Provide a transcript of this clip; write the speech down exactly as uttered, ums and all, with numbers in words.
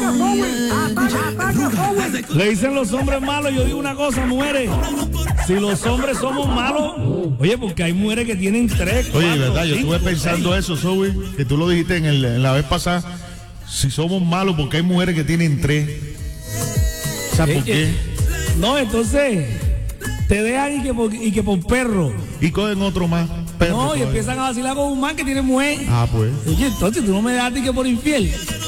Le dicen los hombres malos, yo digo una cosa, mujeres. Si los hombres somos malos, oye, porque hay mujeres que tienen tres, cuatro, Oye, verdad, yo cinco, estuve pensando seis. eso, Zoe, que tú lo dijiste en, el, en la vez pasada. Si somos malos, porque hay mujeres que tienen tres. O sea, ¿por Eh, qué? eh, No, entonces te dejan y que por, y que por perro. Y cogen otro más. Perro No, y todavía. empiezan a vacilar con un man que tiene mujer. Ah, pues. Oye, entonces tú no me dejaste que por infiel.